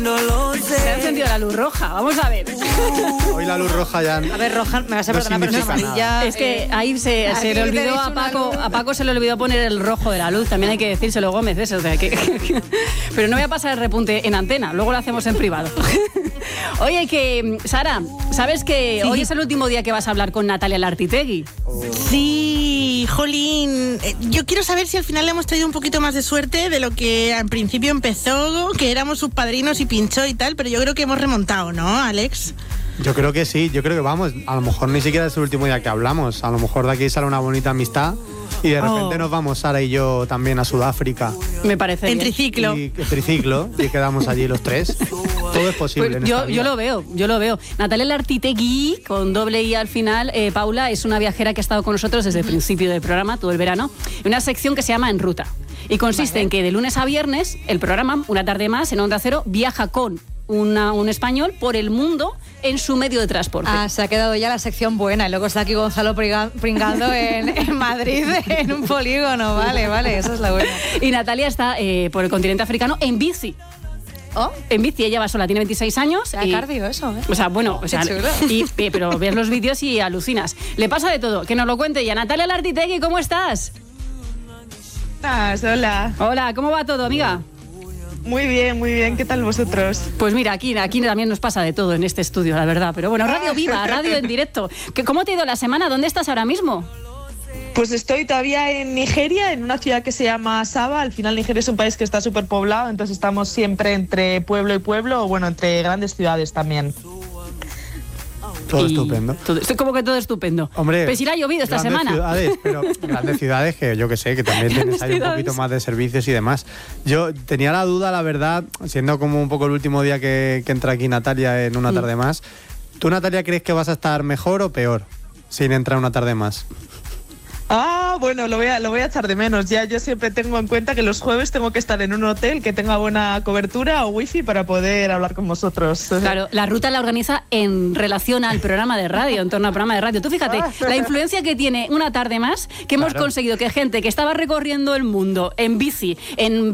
Se ha encendido la luz roja, vamos a ver. Hoy la luz roja ya... A ver, roja, me vas a perdonar, pero es amarilla. Es que ahí se le olvidó a Paco se le olvidó poner el rojo de la luz, también hay que decírselo, Gómez, eso, o sea, pero no voy a pasar el repunte en antena, luego lo hacemos en privado. Oye, que Sara, ¿sabes que hoy es el último día que vas a hablar con Natalia Lartitegui? Sí, jolín. Yo quiero saber si al final le hemos traído un poquito más de suerte de lo que al principio empezó, que éramos sus padrinos y pinchó y tal, pero yo creo que hemos remontado, ¿no, Alex? Yo creo que sí, yo creo que vamos, a lo mejor ni siquiera es el último día que hablamos, a lo mejor de aquí sale una bonita amistad y de repente nos vamos Sara y yo también a Sudáfrica. Me parece en bien. triciclo. Y quedamos allí los tres. Todo es posible. Pues yo lo veo. Natalia Lartitegui, con doble I al final, Paula, es una viajera que ha estado con nosotros desde el principio del programa, todo el verano, en una sección que se llama En Ruta. Y consiste en que de lunes a viernes, el programa, Una tarde más, en Onda Cero, viaja con un español por el mundo en su medio de transporte. Se ha quedado ya la sección buena. Y luego está aquí Gonzalo pringando en Madrid, en un polígono. Vale, esa es la buena. Y Natalia está por el continente africano en bici. ¿Oh? En bici, ella va sola, tiene 26 años. Sea cardio eso, ¿eh? O sea, bueno, pero ves los vídeos y alucinas. Le pasa de todo, que nos lo cuente ya. Natalia Lartitegui, ¿cómo estás? Hola. Hola, ¿cómo va todo, amiga? Muy bien, ¿qué tal vosotros? Pues mira, aquí también nos pasa de todo en este estudio, la verdad. Pero bueno, radio viva, radio en directo. ¿Cómo te ha ido la semana? ¿Dónde estás ahora mismo? Pues estoy todavía en Nigeria, en una ciudad que se llama Saba. Al final Nigeria es un país que está súper poblado, entonces estamos siempre entre pueblo y pueblo, o bueno, entre grandes ciudades también. Todo estupendo. Como que todo estupendo. Hombre, pues irá llovido esta semana. Grandes ciudades que yo que sé, que también tienes ahí un poquito más de servicios y demás. Yo tenía la duda, la verdad, siendo como un poco el último día que entra aquí Natalia en Una tarde más. ¿Tú, Natalia, crees que vas a estar mejor o peor sin entrar Una tarde más? Bueno, lo voy a echar de menos. Ya yo siempre tengo en cuenta que los jueves tengo que estar en un hotel que tenga buena cobertura o wifi para poder hablar con vosotros. Claro, la ruta la organiza en relación al programa de radio, en torno al programa de radio. Tú fíjate, la influencia que tiene Una tarde más, que hemos conseguido que gente que estaba recorriendo el mundo en bici, en